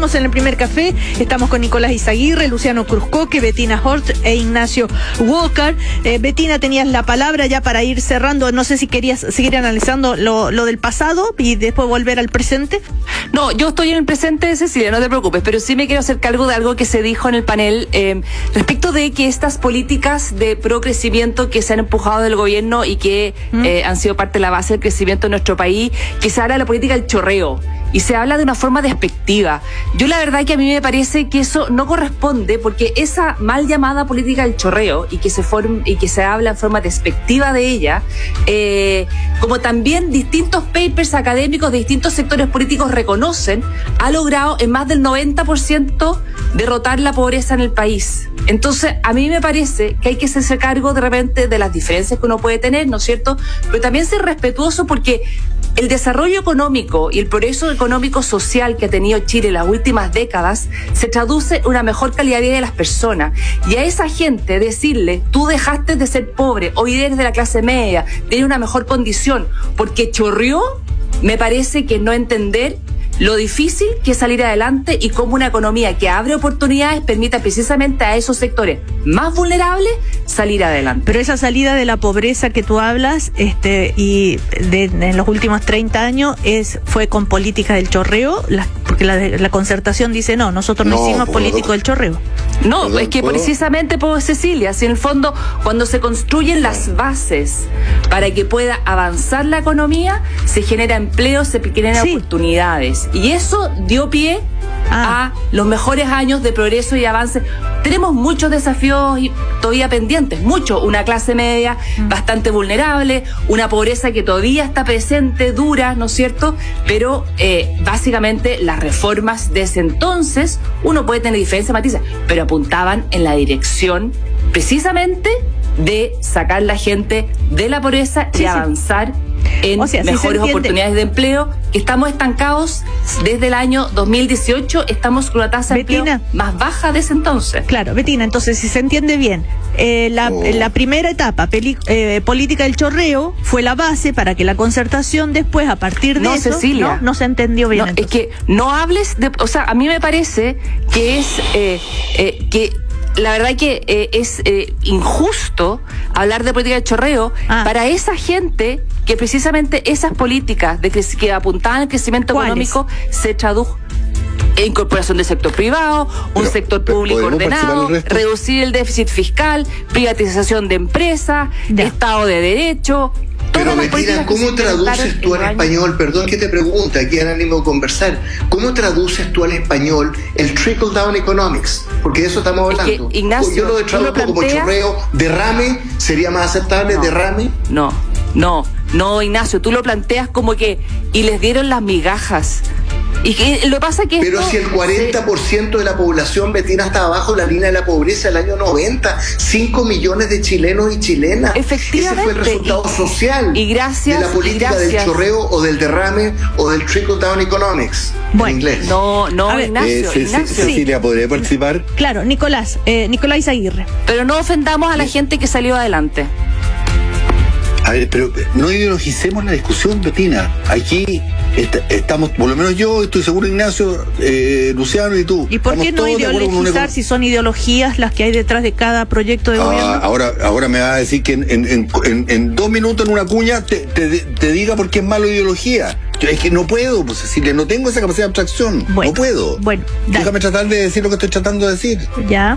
seguimos en el primer café. Estamos con Nicolás Izaguirre, Luciano Cruzcoque, Bettina Hort e Ignacio Walker. Bettina, tenías la palabra ya para ir cerrando. No sé si querías seguir analizando lo del pasado y después volver al presente. No, yo estoy en el presente, Cecilia, no te preocupes, pero sí me quiero hacer cargo de algo que se dijo en el panel respecto de que estas políticas de procrecimiento que se han empujado del gobierno y que han sido parte de la base del crecimiento de nuestro país, que se habla de la política del chorreo y se habla de una forma despectiva. Yo la verdad que a mí me parece que eso no corresponde, porque esa mal llamada política del chorreo y que se habla en forma despectiva de ella, como también distintos papers académicos de distintos sectores políticos reconocen, ha logrado en más del 90% derrotar la pobreza en el país. Entonces, a mí me parece que hay que hacerse cargo de repente de las diferencias que uno puede tener, ¿no es cierto? Pero también ser respetuoso, porque el desarrollo económico y el progreso económico social que ha tenido Chile en las últimas décadas se traduce en una mejor calidad de vida de las personas. Y a esa gente decirle, tú dejaste de ser pobre, hoy eres de la clase media, tienes una mejor condición, porque chorreó, me parece que no entender lo difícil que es salir adelante y cómo una economía que abre oportunidades permita precisamente a esos sectores más vulnerables salir adelante. Pero esa salida de la pobreza que tú hablas, y en los últimos 30 años fue con política del chorreo, porque la concertación dice nosotros no hicimos político del chorreo. No, perdón, es que precisamente, Cecilia, si en el fondo cuando se construyen las bases para que pueda avanzar la economía, se genera empleo, se generan oportunidades. Y eso dio pie a los mejores años de progreso y avance. Tenemos muchos desafíos todavía pendientes, una clase media bastante vulnerable, una pobreza que todavía está presente, dura, ¿no es cierto? Pero básicamente las reformas de ese entonces, uno puede tener diferentes matices, pero apuntaban en la dirección precisamente de sacar la gente de la pobreza y avanzar en mejores oportunidades de empleo, que estamos estancados desde el año 2018, estamos con una tasa de empleo más baja de ese entonces. Claro, Bettina, entonces si se entiende bien, la primera etapa, política del chorreo, fue la base para que la concertación después, a partir de eso, Cecilia, no se entendió bien. Es que no hables de, a mí me parece que es que la verdad que es injusto hablar de política de chorreo para esa gente que precisamente esas políticas que apuntaban al crecimiento económico se tradujo en incorporación del sector privado, un sector público ordenado, reducir el déficit fiscal, privatización de empresas, Estado de Derecho. Pero Bettina, ¿cómo traduces tú al español? Perdón que te pregunte, aquí en ánimo de conversar. ¿Cómo traduces tú al español el trickle down economics? Porque de eso estamos hablando. Que, Ignacio, yo lo traduzco como chorreo, derrame, ¿sería más aceptable derrame? No, Ignacio, tú lo planteas como que y les dieron las migajas. Y que lo que pasa que pero si el 40% de la población, Bettina, está abajo de la línea de la pobreza el año 90, 5 millones de chilenos y chilenas. Efectivamente. Ese fue el resultado social de la política del chorreo o del derrame o del trickle down economics en inglés. No, Ignacio. Cecilia, ¿podría participar? Claro, Nicolás Izaguirre. Pero no ofendamos a la gente que salió adelante. A ver, pero no ideologicemos la discusión, Bettina. Aquí estamos, por lo menos yo, estoy seguro, Ignacio, Luciano y tú. ¿Y por qué no ideologizar si son ideologías las que hay detrás de cada proyecto de gobierno? Ahora me vas a decir que en 2 minutos en una cuña te diga por qué es malo ideología. Es que no puedo, pues Cecilia, no tengo esa capacidad de abstracción. No puedo. Bueno, déjame tratar de decir lo que estoy tratando de decir. Ya.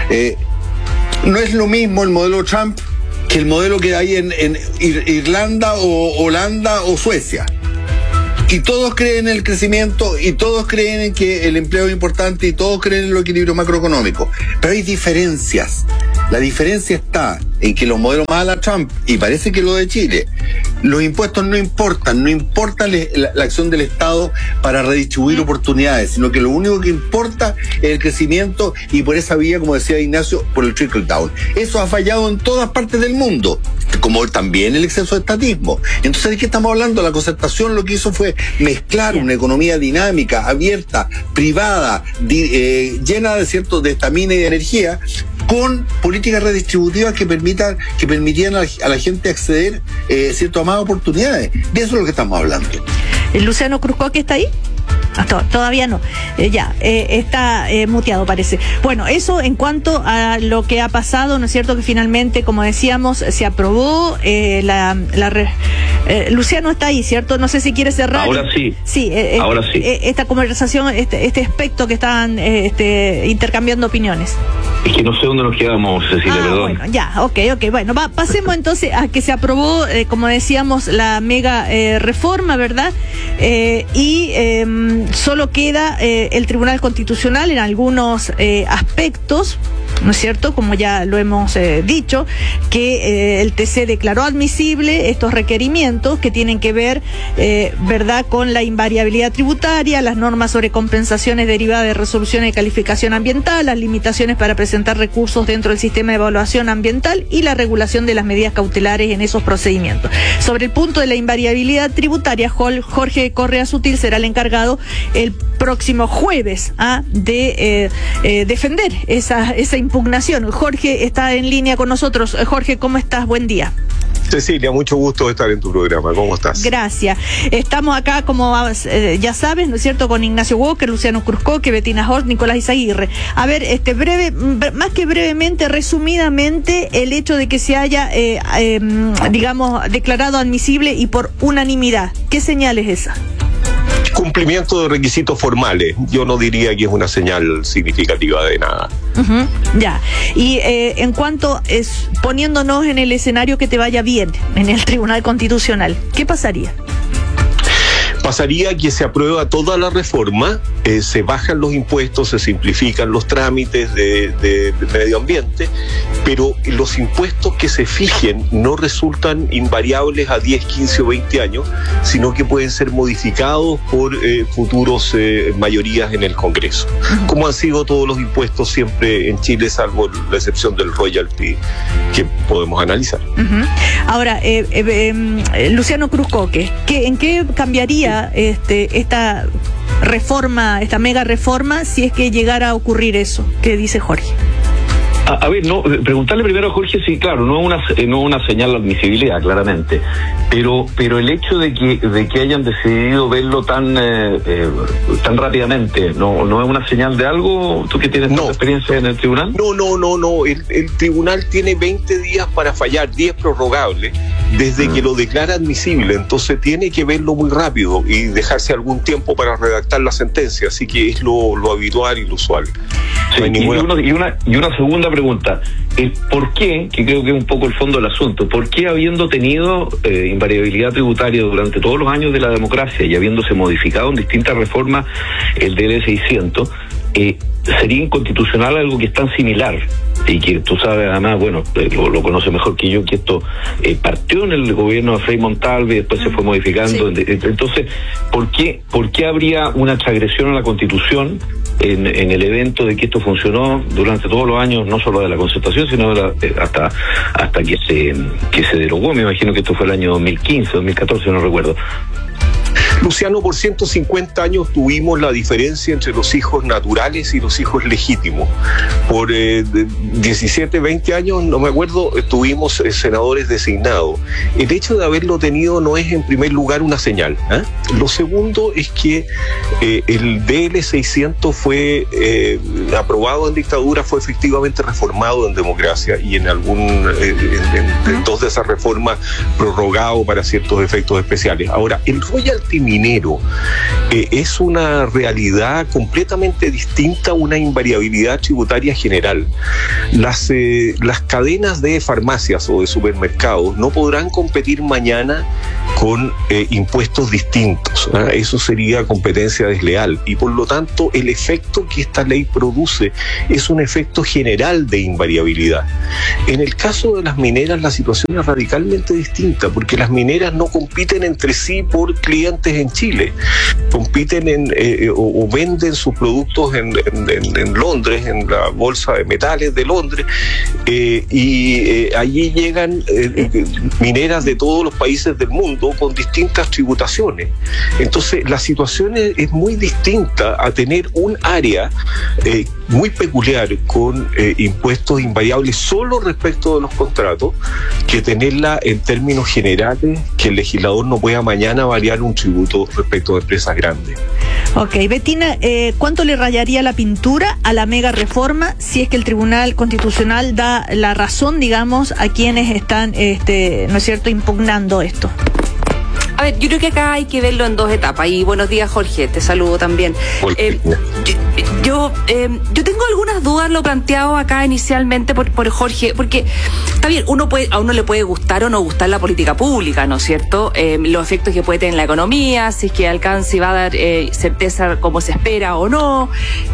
No es lo mismo el modelo Trump que el modelo que hay en Irlanda o Holanda o Suecia. Y todos creen en el crecimiento, y todos creen en que el empleo es importante, y todos creen en los equilibrios macroeconómicos. Pero hay diferencias. La diferencia está en que los modelos más a la Trump, y parece que lo de Chile, los impuestos no importa la acción del Estado para redistribuir oportunidades, sino que lo único que importa es el crecimiento, y por esa vía, como decía Ignacio, por el trickle down. Eso ha fallado en todas partes del mundo, como también el exceso de estatismo. Entonces, ¿de qué estamos hablando? La concertación lo que hizo fue mezclar una economía dinámica, abierta, privada, llena de estamina y de energía, con políticas redistributivas que permitían a la gente acceder a más oportunidades. De eso es lo que estamos hablando. ¿El Luciano Cruzcoque está ahí? Todavía no. Está muteado, parece. Bueno, eso en cuanto a lo que ha pasado, ¿no es cierto? Que finalmente, como decíamos, se aprobó Luciano está ahí, ¿cierto? No sé si quiere cerrar. Ahora sí. Sí. Ahora sí. Esta conversación, este aspecto que estaban intercambiando opiniones. Es que no sé dónde nos quedamos, Cecilia, perdón. Bueno, ya, ok. Bueno, pasemos entonces a que se aprobó, como decíamos, la mega reforma, ¿verdad? Y solo queda el Tribunal Constitucional en algunos aspectos, ¿no es cierto? Como ya lo hemos dicho, que el TC declaró admisible estos requerimientos que tienen que ver, ¿verdad?, con la invariabilidad tributaria, las normas sobre compensaciones derivadas de resoluciones de calificación ambiental, las limitaciones para presentar recursos dentro del sistema de evaluación ambiental y la regulación de las medidas cautelares en esos procedimientos. Sobre el punto de la invariabilidad tributaria, Jorge Correa Sutil será el encargado el próximo jueves de defender esa impugnación. Jorge está en línea con nosotros. Jorge, ¿cómo estás? Buen día. Cecilia, mucho gusto de estar en tu programa. ¿Cómo estás? Gracias. Estamos acá, como ya sabes, ¿no es cierto?, con Ignacio Walker, Luciano Cruzcoque, Bettina Hort, Nicolás Izaguirre. A ver, más que brevemente, resumidamente, el hecho de que se haya, digamos, declarado admisible y por unanimidad. ¿Qué señal es esa? Cumplimiento de requisitos formales. Yo no diría que es una señal significativa de nada. Ya. Y en cuanto poniéndonos en el escenario que te vaya bien en el Tribunal Constitucional, ¿qué pasaría? Pasaría que se aprueba toda la reforma, se bajan los impuestos, se simplifican los trámites de medio ambiente, pero los impuestos que se fijen no resultan invariables a 10, 15 o 20 años, sino que pueden ser modificados por futuros mayorías en el Congreso, como han sido todos los impuestos siempre en Chile, salvo la excepción del royalty que podemos analizar. Ahora, Luciano Cruzcoque, ¿en qué cambiaría esta reforma, esta mega reforma, si es que llegara a ocurrir eso? ¿Qué dice Jorge? A ver, preguntarle primero a Jorge si, claro, no es una señal de admisibilidad, claramente, pero el hecho de que hayan decidido verlo tan rápidamente, ¿no es una señal de algo? ¿Tú que tienes tanta experiencia en el tribunal? No. El tribunal tiene 20 días para fallar, 10 prorrogables, desde que lo declara admisible, entonces tiene que verlo muy rápido y dejarse algún tiempo para redactar la sentencia, así que es lo habitual y lo usual. Sí, y una segunda pregunta, ¿por qué, que creo que es un poco el fondo del asunto, por qué habiendo tenido invariabilidad tributaria durante todos los años de la democracia y habiéndose modificado en distintas reformas el DL 600, sería inconstitucional algo que es tan similar? Y que tú sabes, además, bueno, lo conoce mejor que yo, que esto partió en el gobierno de Frei Montalva y después se fue modificando. Sí. Entonces, ¿por qué habría una transgresión a la Constitución en el evento de que esto funcionó durante todos los años, no solo de la Concertación, sino hasta que se derogó? Me imagino que esto fue el año 2015, 2014, no recuerdo. Luciano, por 150 años tuvimos la diferencia entre los hijos naturales y los hijos legítimos. Por 17, 20 años, no me acuerdo, tuvimos senadores designados. El hecho de haberlo tenido no es en primer lugar una señal. Lo segundo es que el DL 600 fue aprobado en dictadura, fue efectivamente reformado en democracia y en dos de esas reformas prorrogado para ciertos efectos especiales. Ahora, el royalty minero es una realidad completamente distinta a una invariabilidad tributaria general. Las cadenas de farmacias o de supermercados no podrán competir mañana con impuestos distintos. Eso sería competencia desleal y por lo tanto el efecto que esta ley produce es un efecto general de invariabilidad. En el caso de las mineras la situación es radicalmente distinta porque las mineras no compiten entre sí por clientes en Chile, compiten o venden sus productos en Londres, en la bolsa de metales de Londres, y allí llegan mineras de todos los países del mundo con distintas tributaciones. Entonces la situación es muy distinta a tener un área muy peculiar con impuestos invariables solo respecto de los contratos, que tenerla en términos generales, que el legislador no pueda mañana variar un tributo respecto de empresas grandes. Ok, Bettina, ¿cuánto le rayaría la pintura a la mega reforma si es que el Tribunal Constitucional da la razón, digamos, a quienes están, ¿no es cierto?, impugnando esto? A ver, yo creo que acá hay que verlo en dos etapas. Y buenos días, Jorge, te saludo también. Yo tengo algunas dudas, lo planteado acá inicialmente por Jorge, porque está bien, a uno le puede gustar o no gustar la política pública, ¿no es cierto? Los efectos que puede tener en la economía, si es que alcanza y va a dar certeza como se espera o no,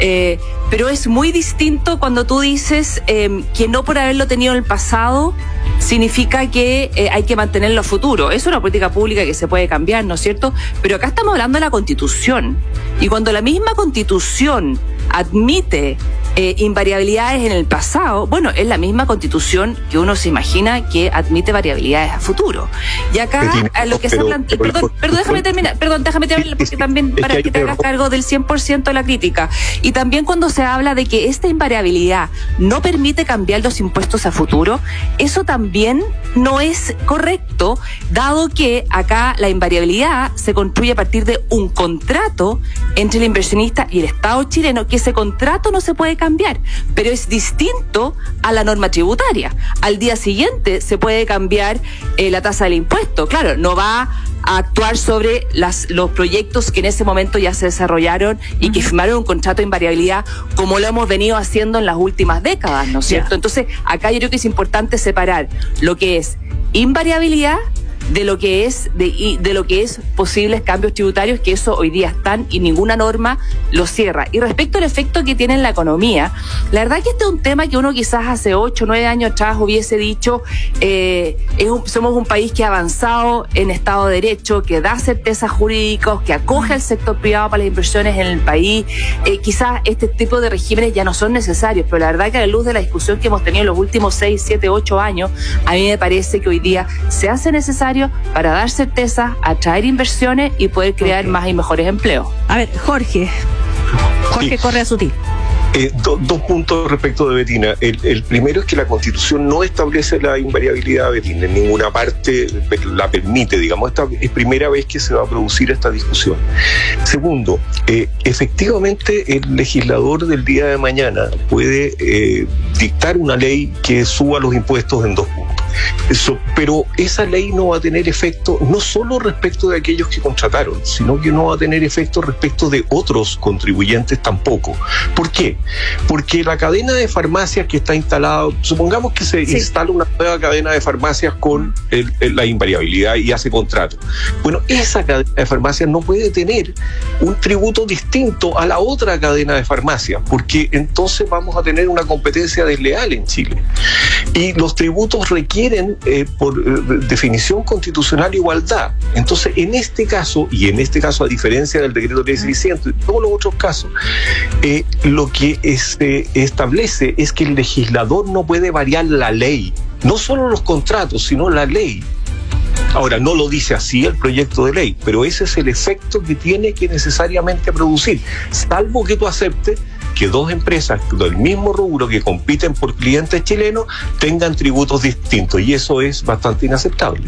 pero es muy distinto cuando tú dices que no por haberlo tenido en el pasado significa que hay que mantenerlo a futuro. Es una política pública que se puede cambiar, ¿no es cierto? Pero acá estamos hablando de la Constitución. Y cuando la misma Constitución admite invariabilidades en el pasado, bueno, es la misma Constitución que uno se imagina que admite variabilidades a futuro. Y acá lo que se plantea... Perdón, déjame terminar, porque también para que te hagas cargo del 100% de la crítica. Y también cuando se habla de que esta invariabilidad no permite cambiar los impuestos a futuro, eso también no es correcto, dado que acá la invariabilidad se construye a partir de un contrato entre el inversionista y el Estado chileno, que ese contrato no se puede cambiar, pero es distinto a la norma tributaria. Al día siguiente se puede cambiar la tasa del impuesto. Claro, no va a actuar sobre los proyectos que en ese momento ya se desarrollaron y que firmaron un contrato de invariabilidad, como lo hemos venido haciendo en las últimas décadas, ¿no es cierto? Entonces, acá yo creo que es importante separar lo que es invariabilidad de lo que es posibles cambios tributarios, que eso hoy día están y ninguna norma lo cierra. Y respecto al efecto que tiene en la economía, la verdad que este es un tema que uno quizás hace 8 o 9 años atrás hubiese dicho, somos un país que ha avanzado en Estado de Derecho, que da certezas jurídicas, que acoge al sector privado para las inversiones en el país. Quizás este tipo de regímenes ya no son necesarios, pero la verdad que a la luz de la discusión que hemos tenido en los últimos 6, 7, 8 años, a mí me parece que hoy día se hace necesario para dar certeza, atraer inversiones y poder crear más y mejores empleos. A ver, Jorge Correa Sutil. Dos puntos respecto de Bettina. El primero es que la Constitución no establece la invariabilidad, Bettina, en ninguna parte la permite, digamos. Esta es primera vez que se va a producir esta discusión. Segundo, efectivamente el legislador del día de mañana puede dictar una ley que suba los impuestos en 2 puntos. Pero esa ley no va a tener efecto no solo respecto de aquellos que contrataron, sino que no va a tener efecto respecto de otros contribuyentes tampoco. ¿Por qué? Porque la cadena de farmacias que está instalada, supongamos que se instala una nueva cadena de farmacias con la invariabilidad y hace contrato. Bueno, esa cadena de farmacias no puede tener un tributo distinto a la otra cadena de farmacias, porque entonces vamos a tener una competencia desleal en Chile. Y los tributos requieren por definición constitucional igualdad. Entonces, en este caso a diferencia del decreto ley 600 y todos los otros casos, lo que establece es que el legislador no puede variar la ley, no solo los contratos, sino la ley. Ahora, no lo dice así el proyecto de ley, pero ese es el efecto que tiene que necesariamente producir, salvo que tú aceptes que 2 empresas del mismo rubro que compiten por clientes chilenos tengan tributos distintos, y eso es bastante inaceptable.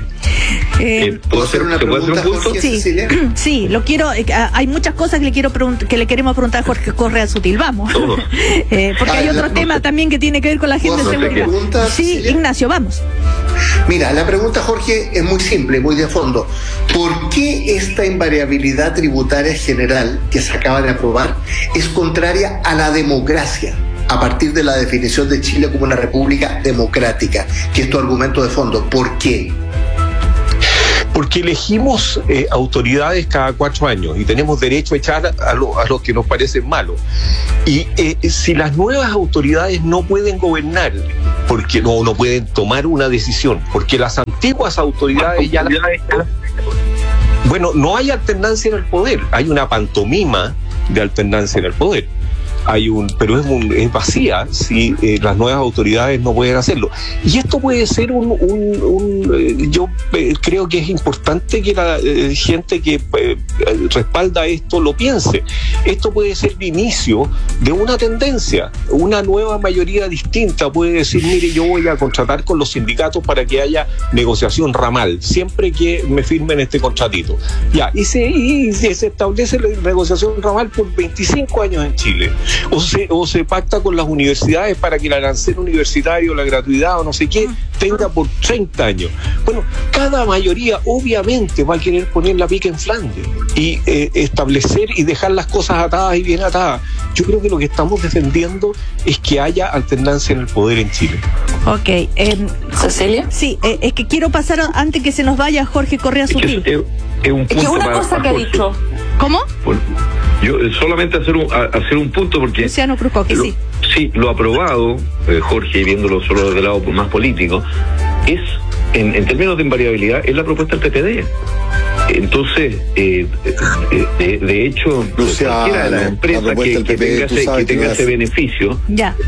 ¿Puedo hacer una pregunta, Jorge? Sí, lo quiero. Hay muchas cosas que le queremos preguntar a Jorge Correa Sutil. Vamos. Porque hay otro tema también que tiene que ver con la gente de seguridad. Sí, Ignacio, vamos. Mira, la pregunta, Jorge, es muy simple, muy de fondo. ¿Por qué esta invariabilidad tributaria general que se acaba de aprobar es contraria a la democracia, a partir de la definición de Chile como una república democrática, que es tu argumento de fondo? ¿Por qué? Porque elegimos autoridades cada 4 años y tenemos derecho a echar a los que nos parecen malos. Y si las nuevas autoridades no pueden gobernar, porque no pueden tomar una decisión, porque las antiguas autoridades ya... Bueno, no hay alternancia en el poder, hay una pantomima de alternancia en el poder. pero es vacía si las nuevas autoridades no pueden hacerlo. Y esto puede ser yo creo que es importante que la gente que respalda esto lo piense. Esto puede ser el inicio de una tendencia, una nueva mayoría distinta puede decir, mire, yo voy a contratar con los sindicatos para que haya negociación ramal, siempre que me firmen este contratito. Ya, y se establece la negociación ramal por 25 años en Chile. O se pacta con las universidades para que el arancel universitario, la gratuidad o no sé qué, tenga por 30 años. Bueno, cada mayoría obviamente va a querer poner la pica en Flandes y establecer y dejar las cosas atadas y bien atadas. Yo creo que lo que estamos defendiendo es que haya alternancia en el poder en Chile. Ok. ¿Cecilia? Sí, es que quiero pasar antes que se nos vaya Jorge Correa Sutil. Es un punto una cosa que ha dicho. ¿Cómo? Yo solamente hacer un punto porque Luciano Cruzco, que sí. Sí, lo aprobado, Jorge, viéndolo solo desde el lado más político, es, en términos de invariabilidad, es la propuesta del PPD. Entonces, de hecho, cualquiera de las empresas que tenga ese beneficio,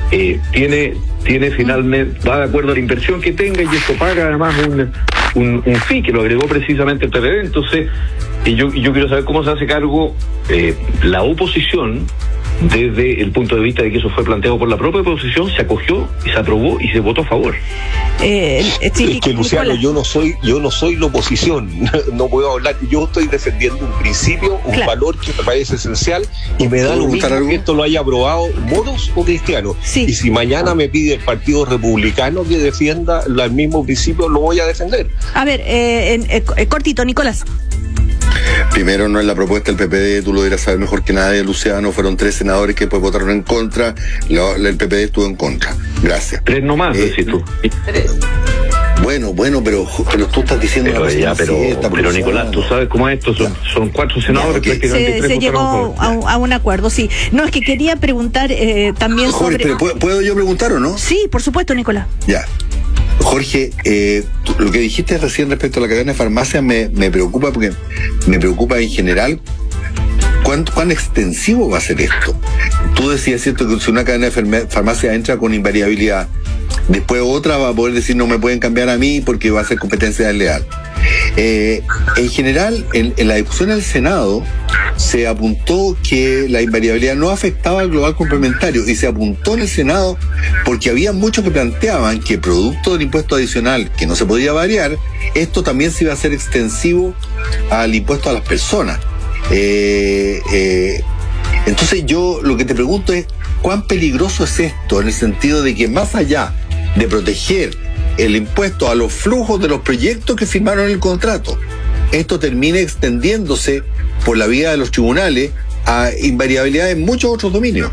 tiene finalmente, va de acuerdo a la inversión que tenga, y eso paga además un fee que lo agregó precisamente el PPD. Entonces, yo quiero saber cómo se hace cargo la oposición desde el punto de vista de que eso fue planteado por la propia oposición, se acogió y se aprobó y se votó a favor. Es que, Luciano, yo no soy la oposición, no puedo hablar. Yo estoy defendiendo un principio, un valor que me parece esencial, y me da lo mismo que esto lo haya aprobado moros o cristianos. Sí. Y si mañana me pide el Partido Republicano que defienda el mismo principio, lo voy a defender. A ver, cortito, Nicolás. Primero, no es la propuesta del PPD, tú lo dirás saber mejor que nadie, Luciano. Fueron 3 senadores que después votaron en contra. El PPD estuvo en contra. Gracias. 3 nomás, decís tú. Bueno, pero tú estás diciendo pero Nicolás, tú sabes cómo es esto, son 4 senadores que se llegó a un acuerdo, sí. No, es que quería preguntar también Jorge, sobre... pero ¿puedo yo preguntar o no? Sí, por supuesto, Nicolás. Ya. Jorge, lo que dijiste recién respecto a la cadena de farmacias me preocupa, porque me preocupa en general cuán extensivo va a ser esto. Tú decías, ¿cierto?, que si una cadena de farmacias entra con invariabilidad, después otra va a poder decir no me pueden cambiar a mí porque va a ser competencia desleal. En general, en la discusión del Senado se apuntó que la invariabilidad no afectaba al global complementario, y se apuntó en el Senado porque había muchos que planteaban que producto del impuesto adicional que no se podía variar, esto también se iba a hacer extensivo al impuesto a las personas. Entonces yo lo que te pregunto es ¿cuán peligroso es esto? En el sentido de que más allá de proteger el impuesto a los flujos de los proyectos que firmaron el contrato, esto termine extendiéndose por la vía de los tribunales a invariabilidad en muchos otros dominios.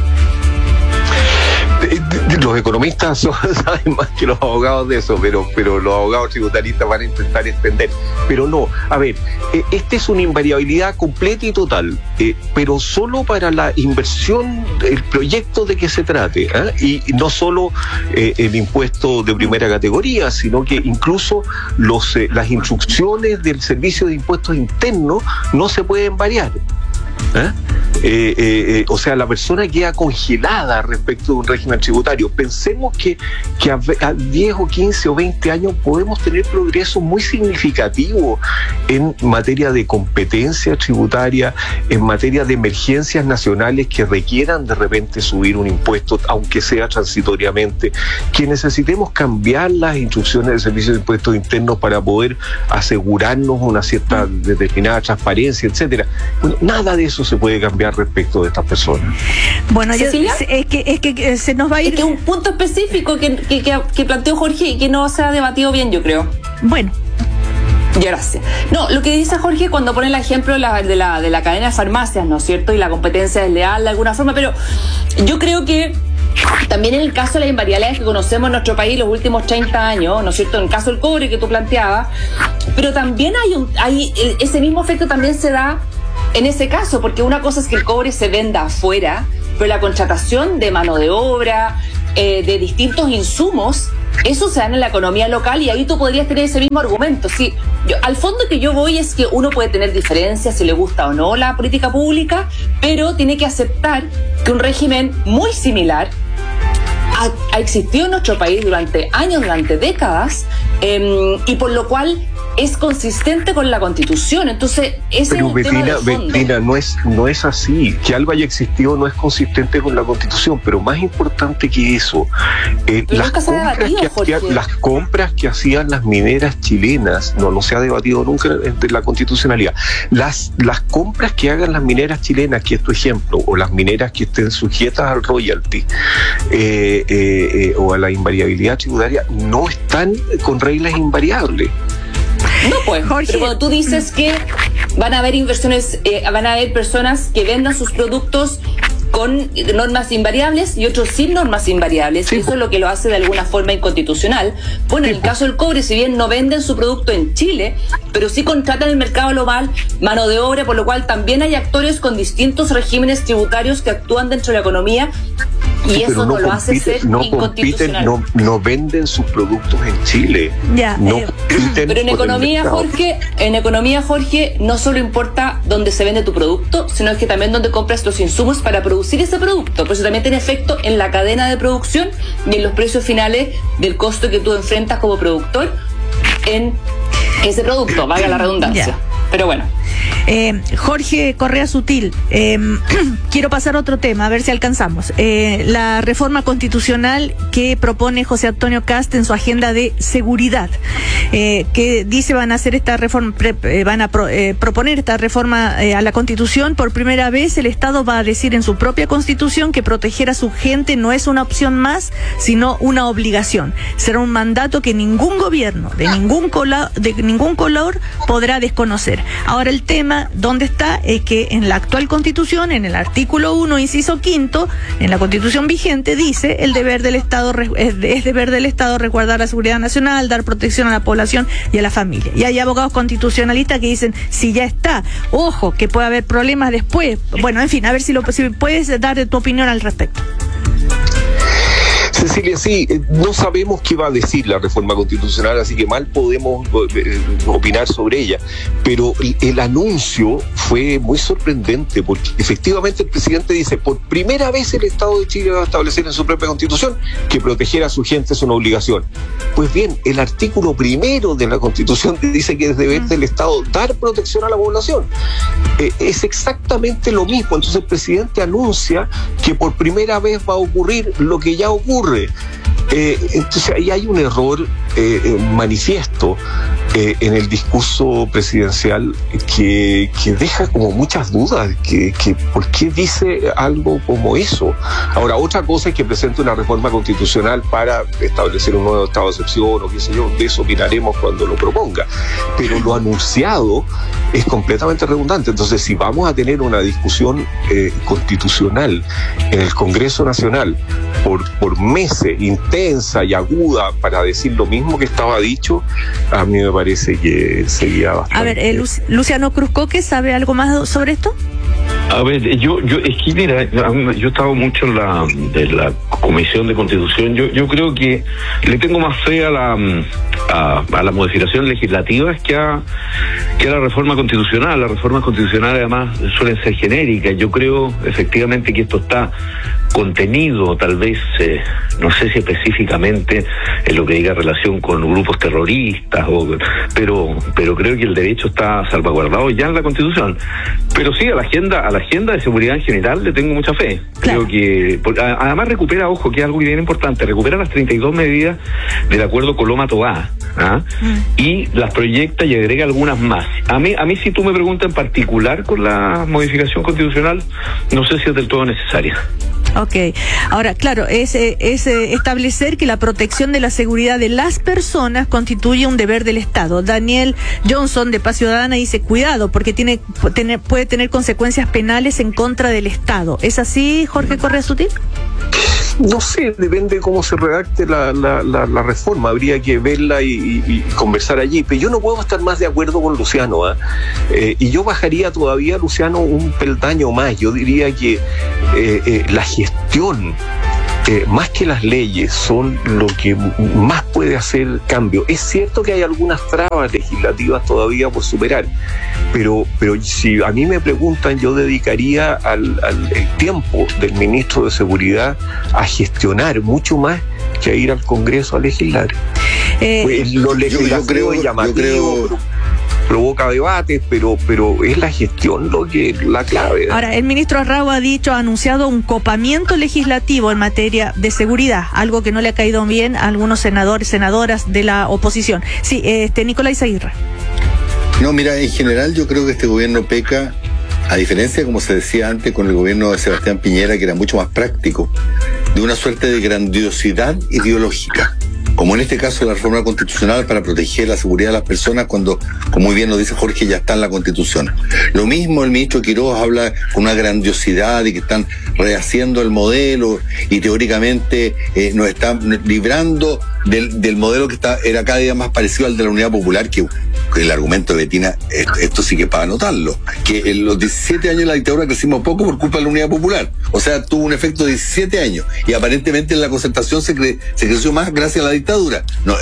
Los economistas saben más que los abogados de eso, pero los abogados tributaristas van a intentar extender. Pero no, a ver, esta es una invariabilidad completa y total, pero solo para la inversión, el proyecto de que se trate, y no solo el impuesto de primera categoría, sino que incluso las instrucciones del Servicio de Impuestos Internos no se pueden variar. O sea, la persona queda congelada respecto de un régimen tributario. Pensemos que a 10 o 15 o 20 años podemos tener progresos muy significativos en materia de competencia tributaria, en materia de emergencias nacionales que requieran de repente subir un impuesto, aunque sea transitoriamente, que necesitemos cambiar las instrucciones del Servicio de Impuestos Internos para poder asegurarnos una cierta determinada transparencia, etcétera. Bueno, nada de eso se puede cambiar respecto de estas personas. Bueno, es que se nos va a ir... Es que un punto específico que planteó Jorge y que no se ha debatido bien, yo creo. Bueno. Gracias. No, lo que dice Jorge cuando pone el ejemplo de la cadena de farmacias, ¿no es cierto? Y la competencia desleal de alguna forma, pero yo creo que también en el caso de las invariabilidades que conocemos en nuestro país los últimos 30 años, ¿no es cierto? En el caso del cobre que tú planteabas, pero también hay ese mismo efecto también se da en ese caso, porque una cosa es que el cobre se venda afuera, pero la contratación de mano de obra, de distintos insumos, eso se da en la economía local y ahí tú podrías tener ese mismo argumento. Sí, al fondo que yo voy es que uno puede tener diferencias si le gusta o no la política pública, pero tiene que aceptar que un régimen muy similar ha existido en nuestro país durante años, durante décadas, y por lo cual es consistente con la Constitución. Entonces, ese es un tema de fondo. Bettina, no es así. Que algo haya existido no es consistente con la Constitución, pero más importante que eso, las compras que hacían las mineras chilenas, no se ha debatido nunca entre la constitucionalidad. Las compras que hagan las mineras chilenas, que es tu ejemplo, o las mineras que estén sujetas al royalty o a la invariabilidad tributaria, no están con reglas invariables. No, pues, Jorge, pero cuando tú dices que van a haber inversiones, van a haber personas que vendan sus productos con normas invariables y otros sin normas invariables, sí, eso es lo que lo hace de alguna forma inconstitucional. Bueno, en el caso del cobre, si bien no venden su producto en Chile, pero sí contratan en el mercado global mano de obra, por lo cual también hay actores con distintos regímenes tributarios que actúan dentro de la economía. Y sí, eso no lo hace ser inconstitucional. No venden sus productos en Chile. Ya, pero en economía, Jorge, no solo importa dónde se vende tu producto, sino que también dónde compras los insumos para producir ese producto. Por eso también tiene efecto en la cadena de producción y en los precios finales del costo que tú enfrentas como productor en ese producto, valga la redundancia. Ya. Pero bueno. Jorge Correa Sutil, quiero pasar a otro tema, a ver si alcanzamos. La reforma constitucional que propone José Antonio Kast en su agenda de seguridad, que dice van a hacer esta reforma, proponer esta reforma a la Constitución. Por primera vez el Estado va a decir en su propia Constitución que proteger a su gente no es una opción más, sino una obligación. Será un mandato que ningún gobierno de ningún color podrá desconocer. Ahora el tema, ¿dónde está? Es que en la actual Constitución, en el artículo 1, inciso 5, en la Constitución vigente, dice el deber del Estado es deber del Estado resguardar la seguridad nacional, dar protección a la población y a la familia. Y hay abogados constitucionalistas que dicen, si ya está, ojo, que puede haber problemas después. Bueno, en fin, a ver si puedes dar tu opinión al respecto. Cecilia, sí, no sabemos qué va a decir la reforma constitucional, así que mal podemos opinar sobre ella, pero el anuncio fue muy sorprendente, porque efectivamente el presidente dice, por primera vez el Estado de Chile va a establecer en su propia Constitución que proteger a su gente es una obligación. Pues bien, el artículo 1 de la Constitución dice que es deber del Estado dar protección a la población. Es exactamente lo mismo. Entonces el presidente anuncia que por primera vez va a ocurrir lo que ya ocurre. Entonces ahí hay un error manifiesto en el discurso presidencial que deja como muchas dudas, que ¿por qué dice algo como eso? Ahora, otra cosa es que presente una reforma constitucional para establecer un nuevo estado de excepción o qué sé yo, de eso opinaremos cuando lo proponga, pero lo anunciado es completamente redundante. Entonces, si vamos a tener una discusión constitucional en el Congreso Nacional por meses, intensa y aguda, para decir lo mismo que estaba dicho, a mí me parece que sería bastante... A ver, Luciano Cruzcoque, ¿sabe algo más sobre esto? A ver, yo es que mira, yo he estado mucho en la Comisión de Constitución. Yo creo que le tengo más fe a la modificación legislativa que a la reforma constitucional. Las reformas constitucionales además suelen ser genéricas. Yo creo efectivamente que esto está contenido, tal vez, no sé si específicamente en lo que diga relación con grupos terroristas, pero creo que el derecho está salvaguardado ya en la Constitución. Pero sí, a la agenda de seguridad en general le tengo mucha fe. Claro. Creo que además recupera, ojo, que es algo bien importante, recupera las 32 medidas del acuerdo Coloma-Tobá, y las proyecta y agrega algunas más. A mí si tú me preguntas en particular con la modificación constitucional, no sé si es del todo necesaria. Ok, ahora, claro, es establecer que la protección de la seguridad de las personas constituye un deber del Estado. Daniel Johnson, de Paz Ciudadana, dice, cuidado, porque puede tener consecuencias penales en contra del Estado. ¿Es así, Jorge Correa Sutil? No sé, depende de cómo se redacte la reforma, habría que verla y conversar allí, pero yo no puedo estar más de acuerdo con Luciano, y yo bajaría todavía, Luciano, un peldaño más. Yo diría que la gestión más que las leyes, son lo que más puede hacer cambio. Es cierto que hay algunas trabas legislativas todavía por superar, pero si a mí me preguntan, yo dedicaría el tiempo del ministro de Seguridad a gestionar mucho más que a ir al Congreso a legislar. Lo legislativo es llamativo, provoca debates, pero es la gestión la clave. Ahora, el ministro Arrau ha anunciado un copamiento legislativo en materia de seguridad, algo que no le ha caído bien a algunos senadores, senadoras de la oposición. Sí, Nicolás Izaguirre. No, mira, en general yo creo que este gobierno peca, a diferencia, como se decía antes, con el gobierno de Sebastián Piñera, que era mucho más práctico, de una suerte de grandiosidad ideológica, como en este caso la reforma constitucional para proteger la seguridad de las personas cuando, como muy bien nos dice Jorge, ya está en la Constitución. Lo mismo el ministro Quiroz habla con una grandiosidad y que están rehaciendo el modelo y teóricamente nos están librando del modelo que era cada día más parecido al de la Unidad Popular, que el argumento de Betina, esto sí que es para anotarlo, que en los 17 años de la dictadura crecimos poco por culpa de la Unidad Popular. O sea, tuvo un efecto de 17 años y aparentemente en la concertación se creció más gracias a la dictadura. No,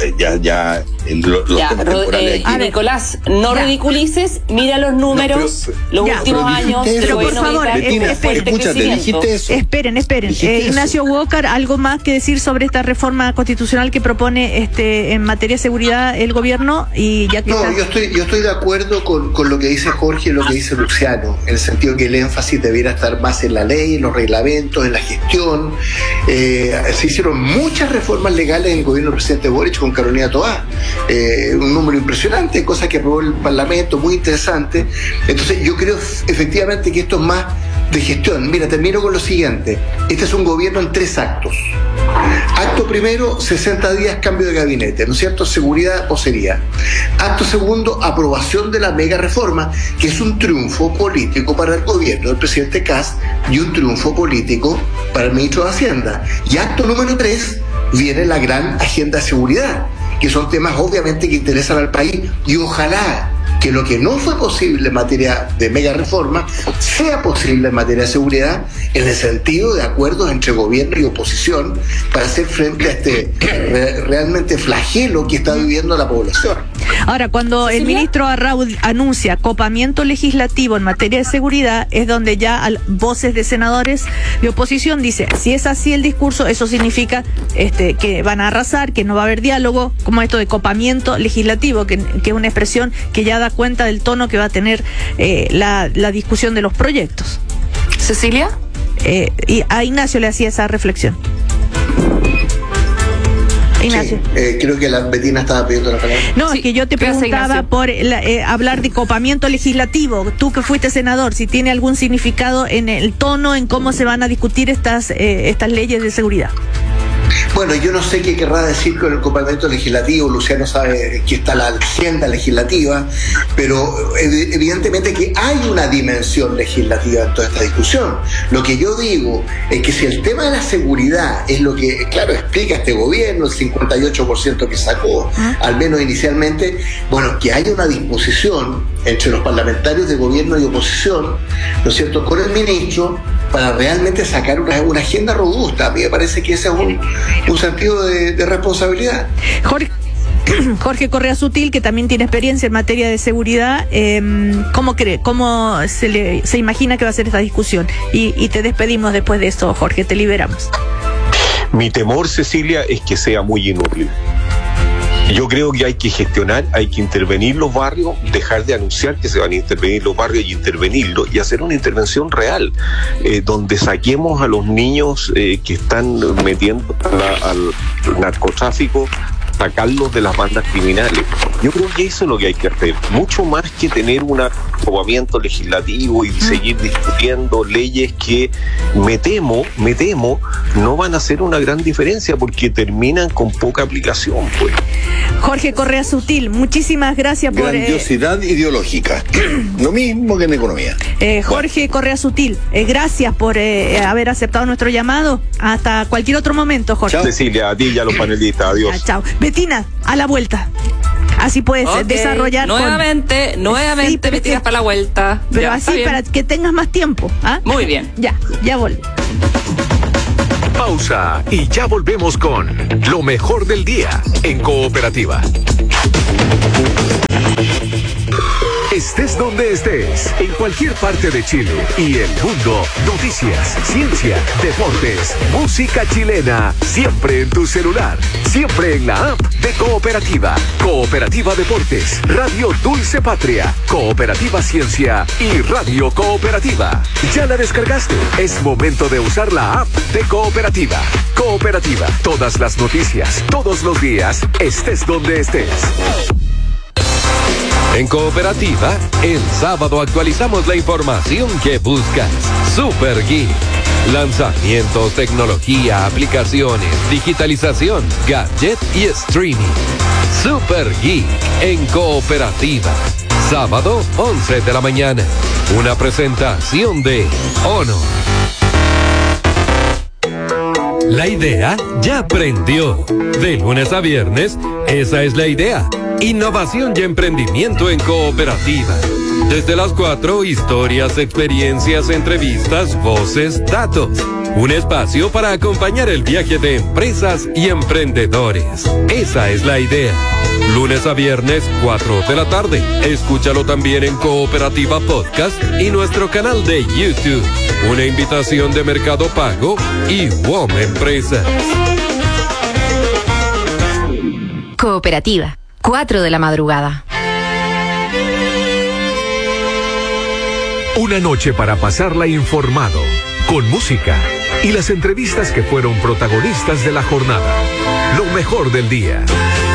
los temas temporales aquí. Nicolás, no ridiculices, mira los números, los últimos años. Pero por favor, Betina, escúchate, dijiste eso. Esperen. Ignacio Walker, ¿algo más que decir sobre esta reforma constitucional que propone en materia de seguridad el gobierno? Y ya que yo estoy de acuerdo con lo que dice Jorge y lo que dice Luciano, en el sentido que el énfasis debiera estar más en la ley, en los reglamentos, en la gestión. Se hicieron muchas reformas legales en el gobierno del presidente Boric con Carolina Toá, un número impresionante, cosas que aprobó el Parlamento, muy interesante. Entonces yo creo efectivamente que esto es más de gestión. Mira, termino con lo siguiente. Este es un gobierno en 3 actos. Acto primero, 60 días cambio de gabinete, ¿no es cierto? Seguridad o sería. Acto segundo, aprobación de la mega reforma, que es un triunfo político para el gobierno del presidente Kast y un triunfo político para el ministro de Hacienda. Y acto número 3, viene la gran agenda de seguridad, que son temas obviamente que interesan al país, y ojalá que lo que no fue posible en materia de mega reforma sea posible en materia de seguridad, en el sentido de acuerdos entre gobierno y oposición para hacer frente a este realmente flagelo que está viviendo la población. Ahora, cuando el ministro Arrau anuncia copamiento legislativo en materia de seguridad, es donde ya voces de senadores de oposición dice, si es así el discurso, eso significa que van a arrasar, que no va a haber diálogo, como esto de copamiento legislativo, que es una expresión que ya da cuenta del tono que va a tener la discusión de los proyectos. ¿Cecilia? Y a Ignacio le hacía esa reflexión. Ignacio. Sí, creo que la Betina estaba pidiendo la palabra. No, es que yo te preguntaba por hablar de copamiento legislativo. Tú que fuiste senador, si tiene algún significado en el tono, en cómo se van a discutir estas leyes de seguridad. Bueno, yo no sé qué querrá decir con el copamiento legislativo, Luciano sabe que está la agenda legislativa, pero evidentemente que hay una dimensión legislativa en toda esta discusión. Lo que yo digo es que si el tema de la seguridad es lo que, claro, explica este gobierno, el 58% que sacó, al menos inicialmente, bueno, que haya una disposición entre los parlamentarios de gobierno y oposición, ¿no es cierto?, con el ministro, para realmente sacar una agenda robusta. A mí me parece que ese es un sentido de responsabilidad. Jorge Correa Sutil, que también tiene experiencia en materia de seguridad, ¿cómo se imagina que va a ser esta discusión? Y te despedimos después de esto, Jorge, te liberamos. Mi temor, Cecilia, es que sea muy inútil. Yo creo que hay que gestionar, hay que intervenir los barrios, dejar de anunciar que se van a intervenir los barrios y intervenirlos y hacer una intervención real, donde saquemos a los niños que están metiendo al narcotráfico, sacarlos de las bandas criminales. Yo creo que eso es lo que hay que hacer, mucho más que tener un aprobamiento legislativo y seguir discutiendo leyes que me temo no van a hacer una gran diferencia porque terminan con poca aplicación, pues. Jorge Correa Sutil, muchísimas gracias por... Grandiosidad ideológica, lo mismo que en economía. Jorge Correa Sutil, gracias por haber aceptado nuestro llamado. Hasta cualquier otro momento, Jorge. Chao. Cecilia, a ti y a los panelistas, adiós. Chao. Betina, a la vuelta. Así puedes desarrollar. Nuevamente, me tiras para la vuelta. Pero ya, así para que tengas más tiempo. Muy bien. Ya volví. Pausa y ya volvemos con lo mejor del día en Cooperativa. Estés donde estés, en cualquier parte de Chile y el mundo, noticias, ciencia, deportes, música chilena, siempre en tu celular, siempre en la app de Cooperativa. Cooperativa Deportes, Radio Dulce Patria, Cooperativa Ciencia y Radio Cooperativa. ¿Ya la descargaste? Es momento de usar la app de Cooperativa. Cooperativa, todas las noticias, todos los días, estés donde estés. En Cooperativa, el sábado actualizamos la información que buscas. Super Geek. Lanzamientos, tecnología, aplicaciones, digitalización, gadget y streaming. Super Geek en Cooperativa. Sábado, 11 de la mañana. Una presentación de Honor. La idea ya prendió. De lunes a viernes, esa es la idea. Innovación y emprendimiento en Cooperativa. Desde las 4, historias, experiencias, entrevistas, voces, datos. Un espacio para acompañar el viaje de empresas y emprendedores. Esa es la idea. Lunes a viernes, 4 de la tarde. Escúchalo también en Cooperativa Podcast y nuestro canal de YouTube. Una invitación de Mercado Pago y WOM Empresas. Cooperativa. 4 de la madrugada. Una noche para pasarla informado, con música y las entrevistas que fueron protagonistas de la jornada. Lo mejor del día.